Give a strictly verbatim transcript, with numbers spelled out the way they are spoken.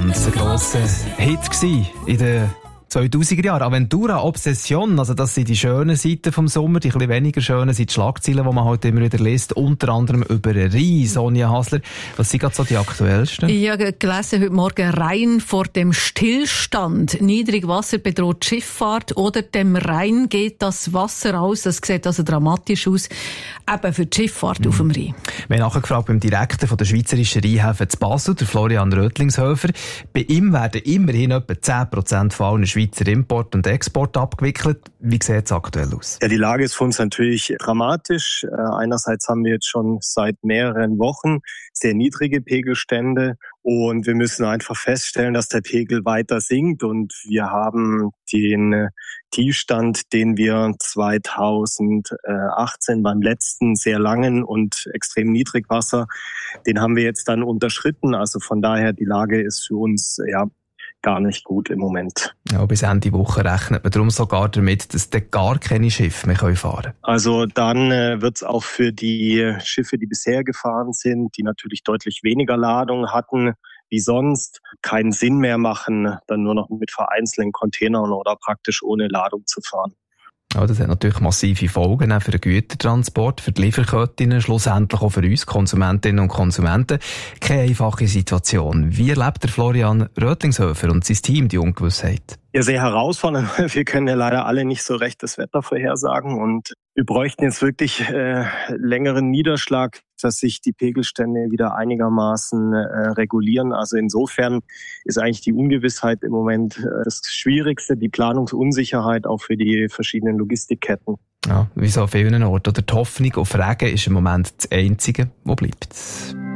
ganz ein grosser Hit in den zweitausender Jahren. Aventura, Obsession, also das sind die schönen Seiten vom Sommer, die ein bisschen weniger schönen sind die Schlagzeilen, die man heute immer wieder liest, unter anderem über Rhein. Sonja Hasler, was sind gerade so die aktuellsten? Ich habe gelesen heute Morgen, Rhein vor dem Stillstand. Niedrigwasser bedroht die Schifffahrt oder dem Rhein geht das Wasser aus. Das sieht also dramatisch aus, eben für die Schifffahrt mhm. auf dem Rhein. Wir haben nachgefragt beim Direktor von der schweizerischen Rheinhäfen zu Basel, der Florian Rötlingshöfer. Bei ihm werden immerhin etwa zehn Prozent von allen Schweizer Import und Export abgewickelt. Wie sieht es aktuell aus? Ja, die Lage ist für uns natürlich dramatisch. Einerseits haben wir jetzt schon seit mehreren Wochen sehr niedrige Pegelstände und wir müssen einfach feststellen, dass der Pegel weiter sinkt und wir haben den Tiefstand, den wir zweitausendachtzehn beim letzten sehr langen und extrem Niedrigwasser, den haben wir jetzt dann unterschritten. Also von daher, die Lage ist für uns, ja, gar nicht gut im Moment. Ja, bis Ende Woche rechnet man darum sogar damit, dass dann gar keine Schiffe mehr fahren können. Also dann äh, wird es auch für die Schiffe, die bisher gefahren sind, die natürlich deutlich weniger Ladung hatten wie sonst, keinen Sinn mehr machen, dann nur noch mit vereinzelten Containern oder praktisch ohne Ladung zu fahren. Ja, das hat natürlich massive Folgen auch für den Gütertransport, für die Lieferketten, schlussendlich auch für uns Konsumentinnen und Konsumenten. Keine einfache Situation. Wie erlebt der Florian Rötlingshöfer und sein Team die Ungewissheit? Ja, sehr herausfordernd. Wir können ja leider alle nicht so recht das Wetter vorhersagen und wir bräuchten jetzt wirklich äh, längeren Niederschlag, dass sich die Pegelstände wieder einigermaßen äh, regulieren. Also insofern ist eigentlich die Ungewissheit im Moment äh, das Schwierigste, die Planungsunsicherheit auch für die verschiedenen Logistikketten. Ja, wie so an vielen Orten. Oder die Hoffnung auf Regen ist im Moment das Einzige, was bleibt.